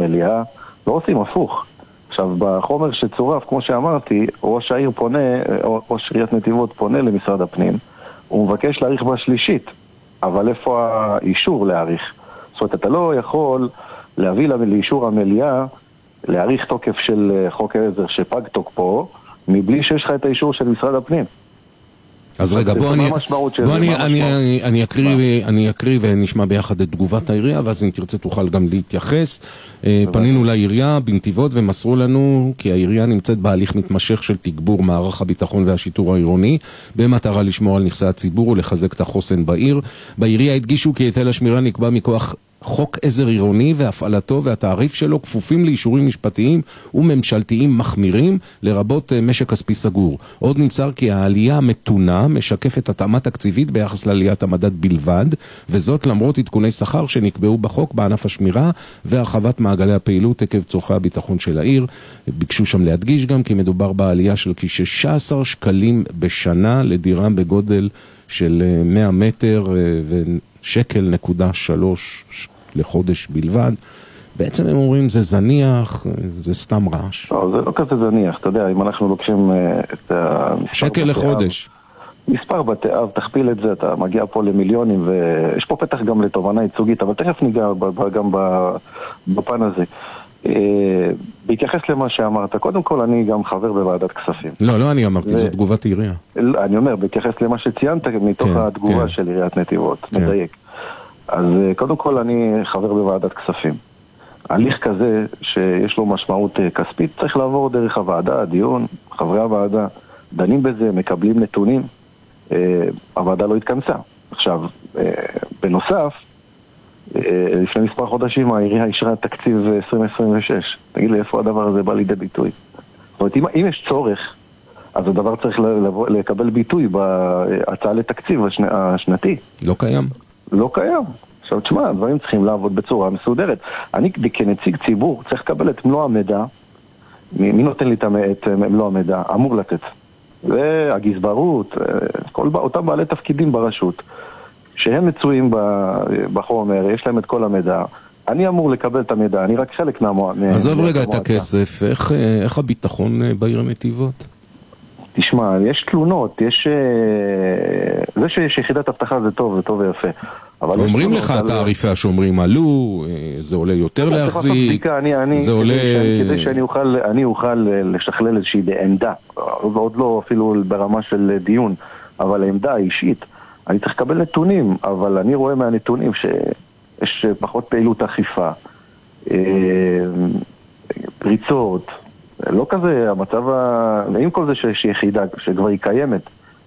המליאה, לא עושים הפוך. עכשיו, בחומר שצורף, כמו שאמרתי, ראש עיריית נתיבות פונה למשרד הפנים, הוא מבקש להאריך בשלישית, אבל איפה האישור להאריך? זאת אומרת, אתה לא יכול להביא לאישור המליאה, להאריך תוקף של חוק העזר שפג תוקפו, מבלי שיש לך את האישור של משרד הפנים. אז רגע, אני אקריא ונשמע ביחד את תגובת העירייה, ואז אם תרצה תוכל גם להתייחס. פנינו לעירייה בנתיבות ומסרו לנו כי העירייה נמצאת בהליך מתמשך של תגבור מערך הביטחון והשיטור העירוני, במטרה לשמור על נכסי הציבור ולחזק את החוסן בעיר. בעירייה הדגישו כי היטל השמירה נקבע מכוח חוק עזר עירוני, והפעלתו והתעריף שלו כפופים לאישורים משפטיים וממשלתיים מחמירים, לרבות משק כספי סגור. עוד נמסר כי העלייה המתונה משקפת התאמה תקציבית ביחס לעליית המדד בלבד, וזאת למרות עדכוני שכר שנקבעו בחוק בענף השמירה והרחבת מעגלי הפעילות עקב צורכי הביטחון של העיר. ביקשו שם להדגיש גם כי מדובר בעלייה של כ-16 שקלים בשנה לדירה בגודל של 100 מטר ו1.3 לחודש בלבד. בעצם הם אומרים זה זניח, זה סתם רעש. לא, זה לא כזה זניח, אתה יודע, אם אנחנו לוקחים את שקל לחודש. מספר בתי אב, תכפיל את זה, אתה מגיע פה למיליונים, ויש פה פתח גם לתובנה ייצוגית, אבל תכף ניגע גם בפן הזה. בהתייחס למה שאמרת, קודם כל אני גם חבר בוועדת כספים. לא אני אמרתי, זו תגובת עירייה. אני אומר, בהתייחס למה שציינת מתוך התגובה של עיריית נתיבות, מדייק. אז קודם כל אני חבר בוועדת כספים. הליך כזה שיש לו משמעות כספית צריך לעבור דרך הוועדה, הדיון, חברי הוועדה דנים בזה, מקבלים נתונים, הוועדה לא התכנסה. עכשיו, בנוסף, לפני מספר חודשים העירייה אישרה תקציב 2026. תגיד לי איפה הדבר הזה בא לידי ביטוי. זאת אומרת, אם יש צורך, אז הדבר צריך לקבל ביטוי בהצעה לתקציב השנתי. לא קיים. לא קיים. עכשיו תשמע, הדברים צריכים לעבוד בצורה מסודרת. אני כנציג ציבור צריך לקבל את מלוא המידע. מי נותן לי את מלוא המידע? אמור לתת. והגזברות, אותם בעלי תפקידים ברשות, שהם מצויים בחומר, יש להם את כל המידע. אני אמור לקבל את המידע, אני רק חלק עזוב רגע את הכסף, איך הביטחון בעיר נתיבות? תשמע, יש תלונות, זה שיש יחידת הבטחה זה טוב, זה טוב ויפה. אומרים לך תעריפי השומרים עלו, זה עולה יותר להחזיק, זה עולה... כדי שאני אוכל לשכלל איזושהי עמדה, ועוד לא אפילו ברמה של דיון, אבל העמדה האישית, אני צריך לקבל נתונים, אבל אני רואה מהנתונים שיש פחות פעילות אכיפה, פריצות, לא כזה, המצב, ועם כל זה שיש יחידה שכבר היא קיימת,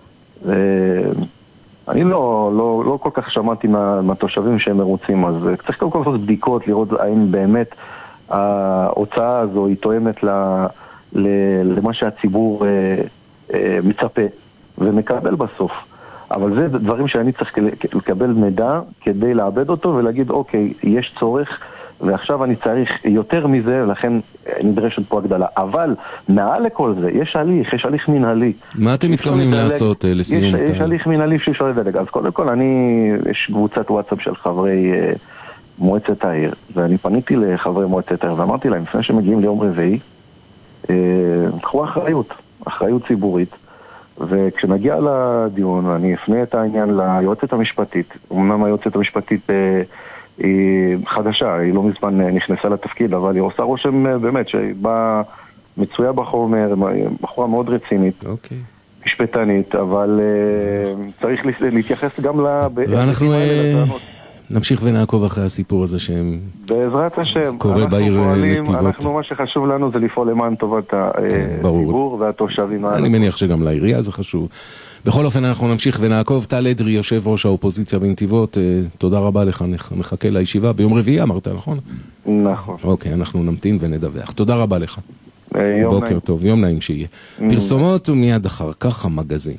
אני לא כל כך שמעתי מהתושבים שהם מרוצים, אז צריך קודם כל לעשות בדיקות, לראות האם באמת ההוצאה הזו היא תואמת למה שהציבור מצפה ומקבל בסוף. אבל זה דברים שאני צריך לקבל מידע כדי לעבד אותו ולהגיד, אוקיי, יש צורך, ועכשיו אני צריך יותר מזה, לכן נדרשת פה הגדלה. אבל מעל לכל זה, יש הליך מנהלי. מה אתם מתכוונים לעשות לסיום? יש הליך מנהלי שאפשר לדלג. אז קודם כל, יש קבוצת וואטסאפ של חברי מועצת העיר, ואני פניתי לחברי מועצת העיר, ואמרתי להם, לפני שמגיעים ליום רביעי, קחו אחריות ציבורית, וכשנגיע לדיון, אני אפנה את העניין ליועצת המשפטית. אמנם היועצת המשפטית היא חדשה, היא לא מזמן נכנסה לתפקיד, אבל היא עושה רושם באמת שהיא באה מצויה בחומר, בחורה מאוד רצינית, משפטנית, אבל צריך להתייחס גם ואנחנו נמשיך ונעקוב אחרי הסיפור הזה שהם בעזרת השם קורה בעיר נתיבות. אנחנו מה שחשוב לנו זה לפעול למען טובת הציבור והתושבים. אני מניח שגם לעירייה זה חשוב. בכל אופן אנחנו נמשיך ונעקוב. טל אדרי, יושב ראש האופוזיציה בנתיבות, תודה רבה לך, נחכה לישיבה ביום רביעי אמרת, נכון? נכון. אוקיי, אנחנו נמתין ונדווח. תודה רבה לך. בוקר טוב, יום נעים שיהיה. פרסומות ומיד אחר כך המגזין.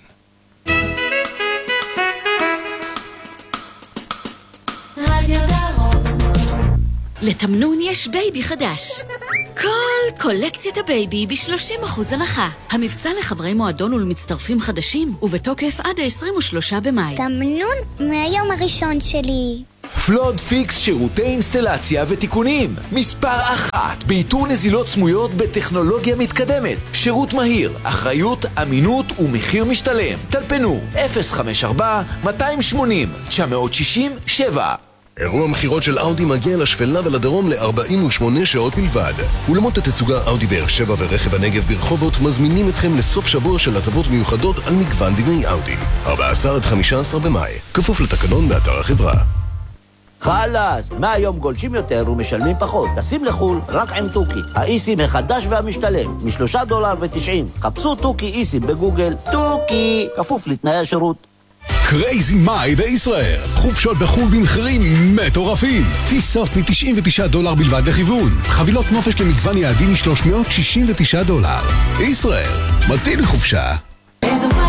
לתמנון יש בייבי חדש. כל קולקציית הבייבי ב-30% הנחה. המבצע לחברי מועדון ולמצטרפים חדשים, ובתוקף עד ה-23 במאי. תמנון מהיום הראשון שלי. פלוד פיקס שירותי אינסטלציה ותיקונים. מספר 1 באיתור נזילות סמויות בטכנולוגיה מתקדמת. שירות מהיר, אחריות, אמינות ומחיר משתלם. טלפנו 054-280-960-7. אירוע מחירות של אאודי מגיע לשפלה ולדרום ל-48 שעות בלבד. אולמות התצוגה אאודי באר שבע ורכב הנגב ברחובות מזמינים אתכם לסוף שבוע של הטבות מיוחדות על מגוון דמי אאודי. 14 עד 15 במאי, כפוף לתקנון באתר החברה. חלאס, מהיום גולשים יותר ומשלמים פחות. טסים לחול רק עם טוקי, האיסים החדש והמשתלם, $3.90. חפשו טוקי איסים בגוגל. טוקי, כפוף לתנאי השירות. קרייזי מאי בישראל, חופשות בחול במחירים מטורפים. טיסות $99 בלבד לכיוון, חבילות נופש למגוון יעדים $369. ישראל, מתאים לחופשה.